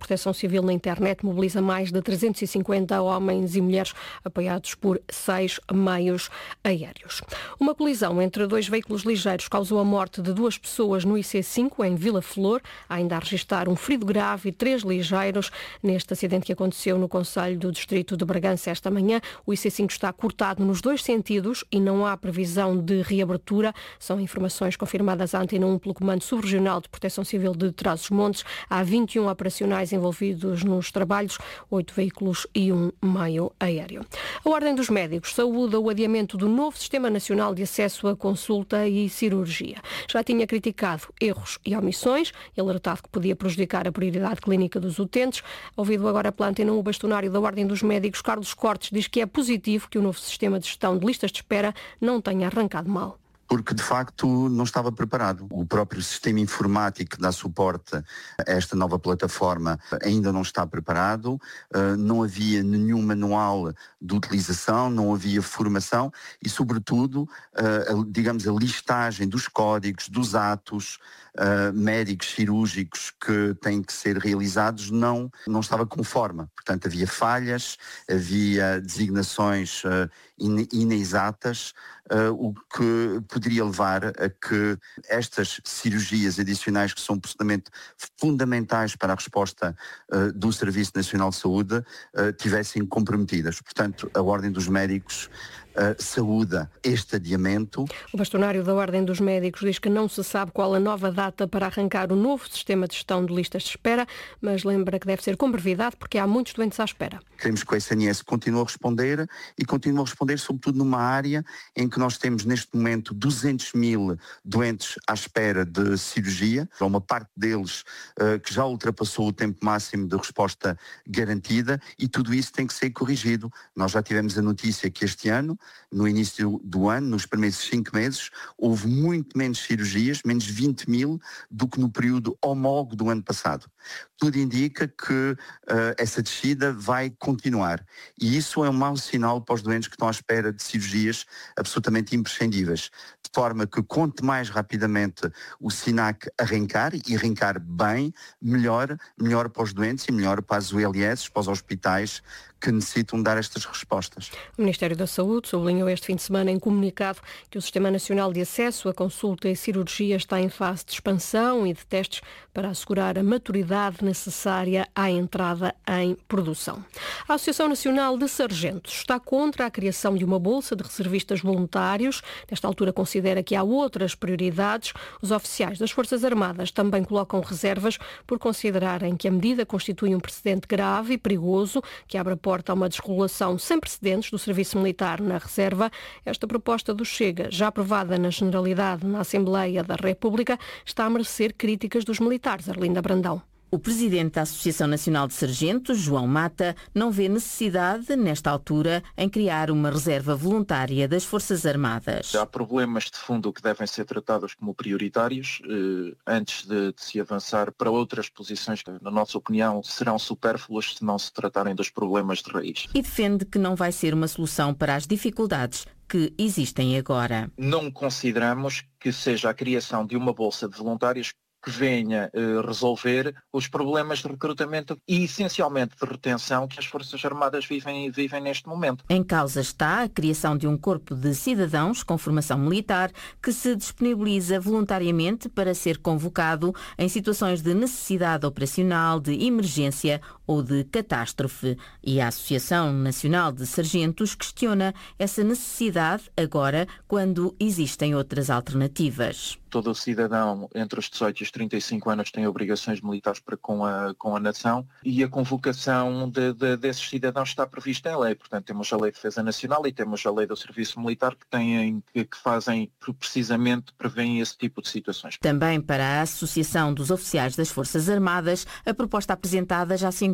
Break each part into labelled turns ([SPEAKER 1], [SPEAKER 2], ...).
[SPEAKER 1] Proteção Civil na internet mobiliza mais de 350 homens e mulheres apoiados por 6 meios aéreos. Uma colisão entre 2 veículos ligeiros causou a morte de 2 pessoas no IC5 em Vila Flor. Há ainda a registrar um ferido grave e 3 ligeiros neste acidente que aconteceu no concelho do distrito de Bragança esta manhã. O IC5 está cortado nos 2 sentidos e não há previsão de reabertura. São informações confirmadas à Antena 1 pelo Comando Subregional de Proteção Civil de Trás-os-Montes. Há 21 operacionais envolvidos nos trabalhos, 8 veículos e 1 meio aéreo. A Ordem dos Médicos saúda o adiamento do novo Sistema Nacional de Acesso à Consulta e Cirurgia. Já tinha criticado erros e omissões, alertado que podia prejudicar a prioridade clínica dos utentes. Ouvido agora pela Antena 1, o bastonário da Ordem dos Médicos, Carlos Cortes, diz que é positivo que o novo sistema de gestão de listas de espera não tenha arrancado mal.
[SPEAKER 2] Porque de facto não estava preparado. O próprio sistema informático que dá suporte a esta nova plataforma ainda não está preparado, não havia nenhum manual de utilização, não havia formação e sobretudo, a listagem dos códigos, dos atos médicos, cirúrgicos que têm que ser realizados não estava conforme. Portanto, havia falhas, havia designações inexatas, o que poderia levar a que estas cirurgias adicionais, que são absolutamente fundamentais para a resposta do Serviço Nacional de Saúde, tivessem comprometidas. Portanto, a Ordem dos Médicos saúda este adiamento.
[SPEAKER 1] O bastonário da Ordem dos Médicos diz que não se sabe qual a nova data para arrancar o novo sistema de gestão de listas de espera, mas lembra que deve ser com brevidade porque há muitos doentes à espera.
[SPEAKER 2] Queremos que o SNS continue a responder e continue a responder sobretudo numa área em que nós temos neste momento 200 mil doentes à espera de cirurgia, uma parte deles que já ultrapassou o tempo máximo de resposta garantida e tudo isso tem que ser corrigido. Nós já tivemos a notícia que este ano, no início do ano, nos primeiros 5 meses, houve muito menos cirurgias, menos 20 mil, do que no período homólogo do ano passado. Tudo indica que essa descida vai continuar. E isso é um mau sinal para os doentes que estão à espera de cirurgias absolutamente imprescindíveis. De forma que quanto mais rapidamente o SINAC arrancar, e arrancar bem, melhor para os doentes e melhor para as ULS, para os hospitais que necessitam dar estas respostas.
[SPEAKER 1] O Ministério da Saúde sublinhou este fim de semana em comunicado que o Sistema Nacional de Acesso à Consulta e Cirurgia está em fase de expansão e de testes para assegurar a maturidade necessária à entrada em produção. A Associação Nacional de Sargentos está contra a criação de uma bolsa de reservistas voluntários. Nesta altura considera que há outras prioridades. Os oficiais das Forças Armadas também colocam reservas por considerarem que a medida constitui um precedente grave e perigoso que abre a porta a uma desregulação sem precedentes do serviço militar na reserva. Esta proposta do Chega, já aprovada na Generalidade na Assembleia da República, está a merecer críticas dos militares. Arlinda Brandão.
[SPEAKER 3] O presidente da Associação Nacional de Sargentos, João Mata, não vê necessidade, nesta altura, em criar uma reserva voluntária das Forças Armadas.
[SPEAKER 4] Há problemas de fundo que devem ser tratados como prioritários antes de se avançar para outras posições que, na nossa opinião, serão supérfluas se não se tratarem dos problemas de raiz.
[SPEAKER 3] E defende que não vai ser uma solução para as dificuldades que existem agora.
[SPEAKER 4] Não consideramos que seja a criação de uma bolsa de voluntários que venha resolver os problemas de recrutamento e, essencialmente, de retenção que as Forças Armadas vivem neste momento.
[SPEAKER 3] Em causa está a criação de um corpo de cidadãos com formação militar que se disponibiliza voluntariamente para ser convocado em situações de necessidade operacional, de emergência ou de catástrofe. E a Associação Nacional de Sargentos questiona essa necessidade agora quando existem outras alternativas.
[SPEAKER 4] Todo o cidadão entre os 18 e os 35 anos tem obrigações militares para com a nação e a convocação desses cidadãos está prevista em lei. Portanto, temos a Lei de Defesa Nacional e temos a Lei do Serviço Militar que fazem precisamente, prevêem esse tipo de situações.
[SPEAKER 3] Também para a Associação dos Oficiais das Forças Armadas, a proposta apresentada já se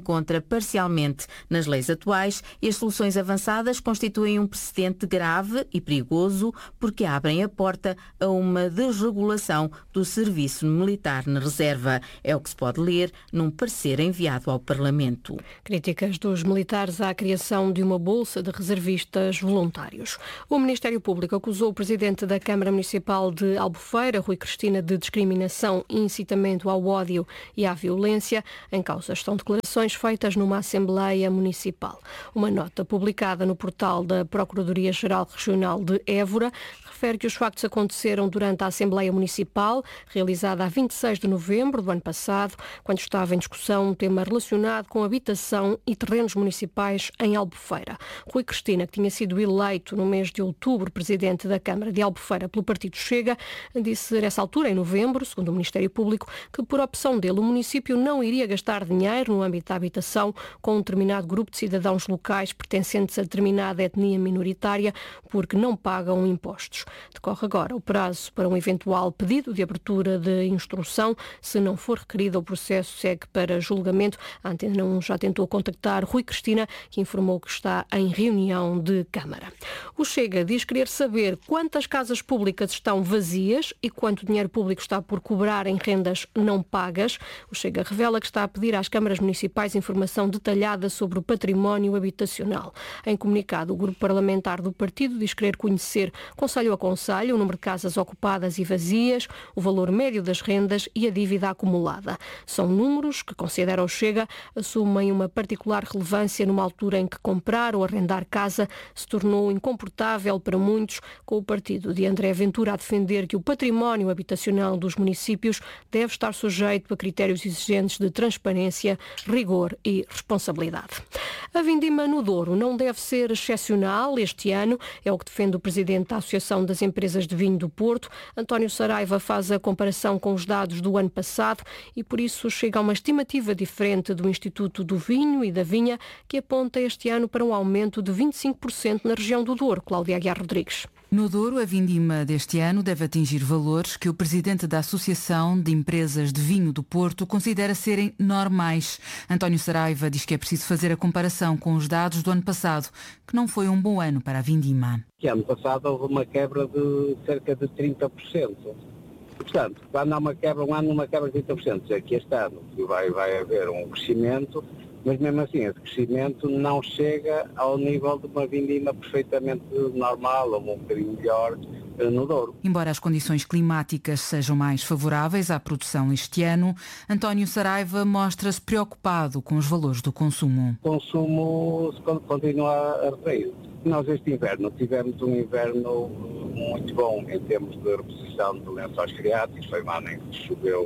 [SPEAKER 3] encontra parcialmente nas leis atuais e as soluções avançadas constituem um precedente grave e perigoso porque abrem a porta a uma desregulação do serviço militar na reserva. É o que se pode ler num parecer enviado ao Parlamento.
[SPEAKER 1] Críticas dos militares à criação de uma bolsa de reservistas voluntários. O Ministério Público acusou o presidente da Câmara Municipal de Albufeira, Rui Cristina, de discriminação e incitamento ao ódio e à violência. Em causa estão declarações feitas numa Assembleia Municipal. Uma nota publicada no portal da Procuradoria-Geral Regional de Évora refere que os factos aconteceram durante a Assembleia Municipal, realizada a 26 de novembro do ano passado, quando estava em discussão um tema relacionado com habitação e terrenos municipais em Albufeira. Rui Cristina, que tinha sido eleito no mês de outubro presidente da Câmara de Albufeira pelo Partido Chega, disse nessa altura, em novembro, segundo o Ministério Público, que por opção dele o município não iria gastar dinheiro no âmbito da habitação com um determinado grupo de cidadãos locais pertencentes a determinada etnia minoritária porque não pagam impostos. Decorre agora o prazo para um eventual pedido de abertura de instrução. Se não for requerido, o processo segue para julgamento. A Antena 1 já tentou contactar Rui Cristina, que informou que está em reunião de Câmara. O Chega diz querer saber quantas casas públicas estão vazias e quanto dinheiro público está por cobrar em rendas não pagas. O Chega revela que está a pedir às câmaras municipais informação detalhada sobre o património habitacional. Em comunicado, o grupo parlamentar do partido diz querer conhecer, conselho a conselho, o número de casas ocupadas e vazias, o valor médio das rendas e a dívida acumulada. São números que, considera o Chega, assumem uma particular relevância numa altura em que comprar ou arrendar casa se tornou incomportável para muitos, com o partido de André Ventura a defender que o património habitacional dos municípios deve estar sujeito a critérios exigentes de transparência, rigor e responsabilidade. A vindima no Douro não deve ser excepcional este ano, é o que defende o presidente da Associação das Empresas de Vinho do Porto. António Saraiva faz a comparação com os dados do ano passado e por isso chega a uma estimativa diferente do Instituto do Vinho e da Vinha, que aponta este ano para um aumento de 25% na região do Douro. Cláudia Aguiar Rodrigues.
[SPEAKER 5] No Douro, a vindima deste ano deve atingir valores que o presidente da Associação de Empresas de Vinho do Porto considera serem normais. António Saraiva diz que é preciso fazer a comparação com os dados do ano passado, que não foi um bom ano para a vindima.
[SPEAKER 6] Ano passado houve uma quebra de cerca de 30%. Portanto, quando há uma quebra, um ano uma quebra de 30%, é que este ano vai haver um crescimento, mas mesmo assim esse crescimento não chega ao nível de uma vindima perfeitamente normal ou um bocadinho melhor no Douro.
[SPEAKER 5] Embora as condições climáticas sejam mais favoráveis à produção este ano, António Saraiva mostra-se preocupado com os valores do consumo.
[SPEAKER 6] O consumo continua a retrair. Nós este inverno tivemos um inverno muito bom em termos de reposição de lençóis freáticos, foi um ano em que choveu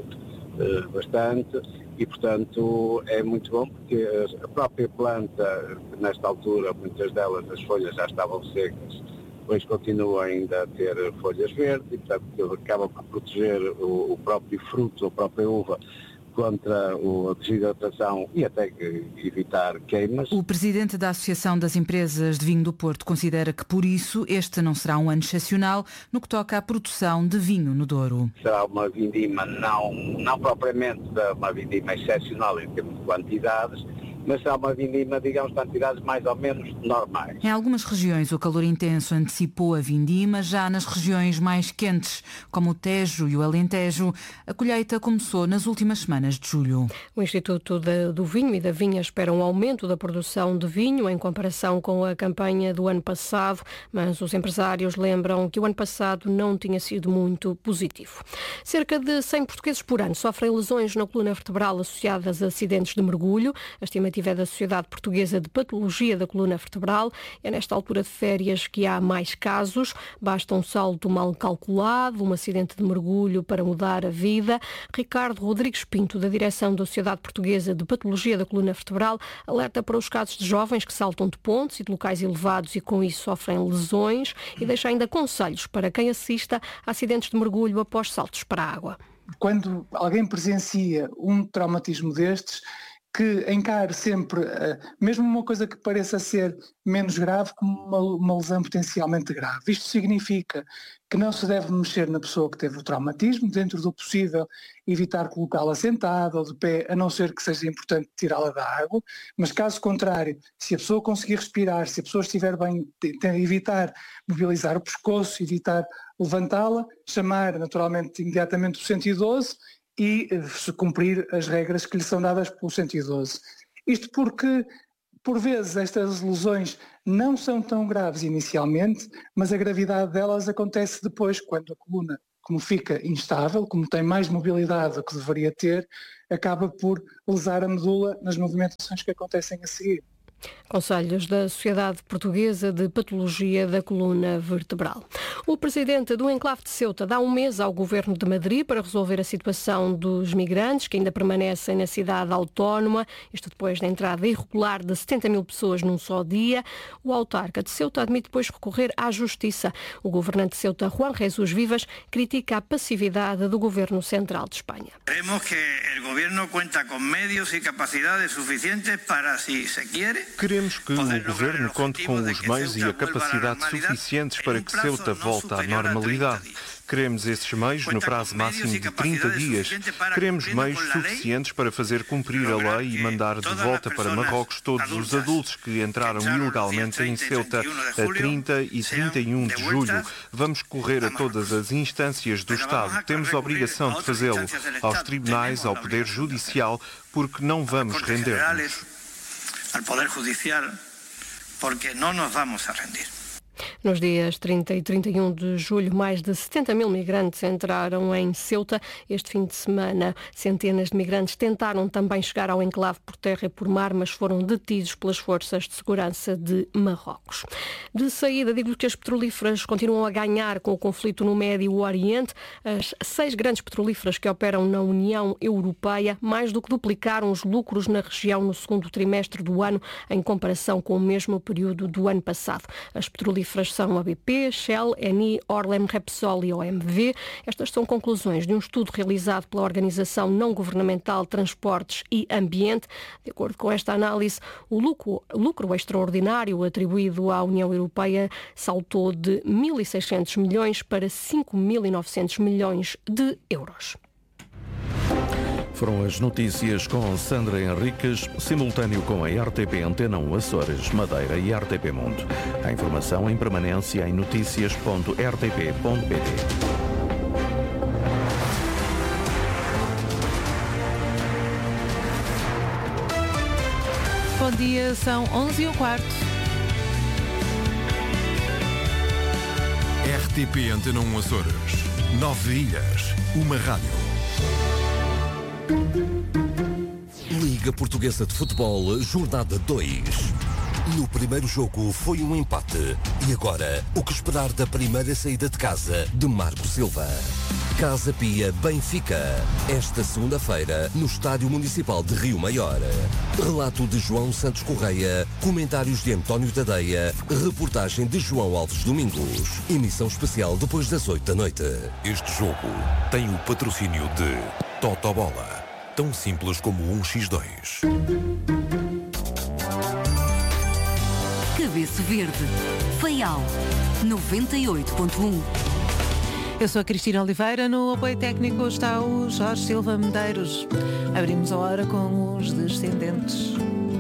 [SPEAKER 6] bastante e, portanto, é muito bom porque a própria planta, nesta altura, muitas delas as folhas já estavam secas, depois continuam ainda a ter folhas verdes e, portanto, acaba por proteger o próprio fruto, a própria uva, contra a desidratação e até evitar queimas.
[SPEAKER 5] O presidente da Associação das Empresas de Vinho do Porto considera que, por isso, este não será um ano excepcional no que toca à produção de vinho no Douro.
[SPEAKER 6] Será uma vindima não propriamente uma vindima excepcional em termos de quantidades, mas será uma vindima, digamos, quantidades mais ou menos normais.
[SPEAKER 5] Em algumas regiões o calor intenso antecipou a vindima, já nas regiões mais quentes, como o Tejo e o Alentejo, a colheita começou nas últimas semanas de julho.
[SPEAKER 1] O Instituto do Vinho e da Vinha espera um aumento da produção de vinho em comparação com a campanha do ano passado, mas os empresários lembram que o ano passado não tinha sido muito positivo. Cerca de 100 portugueses por ano sofrem lesões na coluna vertebral associadas a acidentes de mergulho. A estimativa é da Sociedade Portuguesa de Patologia da Coluna Vertebral. É nesta altura de férias que há mais casos. Basta um salto mal calculado, um acidente de mergulho para mudar a vida. Ricardo Rodrigues Pinto, da direção da Sociedade Portuguesa de Patologia da Coluna Vertebral, alerta para os casos de jovens que saltam de pontes e de locais elevados e com isso sofrem lesões e deixa ainda conselhos para quem assista a acidentes de mergulho após saltos para a água.
[SPEAKER 7] Quando alguém presencia um traumatismo destes, que encare sempre, mesmo uma coisa que pareça ser menos grave, como uma lesão potencialmente grave. Isto significa que não se deve mexer na pessoa que teve o traumatismo, dentro do possível evitar colocá-la sentada ou de pé, a não ser que seja importante tirá-la da água, mas caso contrário, se a pessoa conseguir respirar, se a pessoa estiver bem, evitar mobilizar o pescoço, evitar levantá-la, chamar naturalmente imediatamente o 112 e se cumprir as regras que lhe são dadas pelo 112. Isto porque, por vezes, estas lesões não são tão graves inicialmente, mas a gravidade delas acontece depois, quando a coluna, como fica instável, como tem mais mobilidade do que deveria ter, acaba por lesar a medula nas movimentações que acontecem a seguir.
[SPEAKER 1] Conselhos da Sociedade Portuguesa de Patologia da Coluna Vertebral. O presidente do enclave de Ceuta dá um mês ao governo de Madrid para resolver a situação dos migrantes que ainda permanecem na cidade autónoma, isto depois da entrada irregular de 70 mil pessoas num só dia. O autarca de Ceuta admite depois recorrer à justiça. O governante de Ceuta, Juan Jesús Vivas, critica a passividade do governo central de Espanha.
[SPEAKER 8] Queremos que o governo conta com meios e capacidades suficientes para, se se quiere.
[SPEAKER 9] Queremos que o governo conte com os meios e a capacidade suficientes para que Ceuta volte à normalidade. Queremos esses meios no prazo máximo de 30 dias. Queremos meios suficientes para fazer cumprir a lei e mandar de volta para Marrocos todos os adultos que entraram ilegalmente em Ceuta a 30 e 31 de julho. Vamos correr a todas as instâncias do Estado. Temos a obrigação de fazê-lo, aos tribunais, ao Poder Judicial, porque não vamos render-nos.
[SPEAKER 8] Al Poder Judicial, porque não nos vamos a rendir.
[SPEAKER 1] Nos dias 30 e 31 de julho, mais de 70 mil migrantes entraram em Ceuta. Este fim de semana, centenas de migrantes tentaram também chegar ao enclave por terra e por mar, mas foram detidos pelas forças de segurança de Marrocos. De saída, digo-lhe que as petrolíferas continuam a ganhar com o conflito no Médio Oriente. As 6 grandes petrolíferas que operam na União Europeia mais do que duplicaram os lucros na região no segundo trimestre do ano, em comparação com o mesmo período do ano passado. As petrolíferas são a BP, Shell, Eni, Orlen, Repsol e OMV. Estas são conclusões de um estudo realizado pela Organização Não Governamental Transportes e Ambiente. De acordo com esta análise, o lucro extraordinário atribuído à União Europeia saltou de 1.600 milhões para 5.900 milhões de euros.
[SPEAKER 10] Foram as notícias com Sandra Henriques, simultâneo com a RTP Antena 1 Açores, Madeira e RTP Mundo. A informação em permanência em noticias.rtp.pt.
[SPEAKER 5] Bom dia, são 11h15.
[SPEAKER 11] RTP Antena 1 Açores. 9 ilhas, uma rádio.
[SPEAKER 12] Liga Portuguesa de Futebol, jornada 2. No primeiro jogo foi um empate. E agora, o que esperar da primeira saída de casa de Marco Silva? Casa Pia Benfica. Esta segunda-feira, no Estádio Municipal de Rio Maior. Relato de João Santos Correia. Comentários de António Tadeia. Reportagem de João Alves Domingos. Emissão especial depois das 8 da noite.
[SPEAKER 11] Este jogo tem o patrocínio de Totobola. Tão simples como 1x2.
[SPEAKER 13] Cabeça Verde. Faial 98.1.
[SPEAKER 5] Eu sou a Cristina Oliveira, no apoio técnico está o Jorge Silva Medeiros. Abrimos a hora com os descendentes.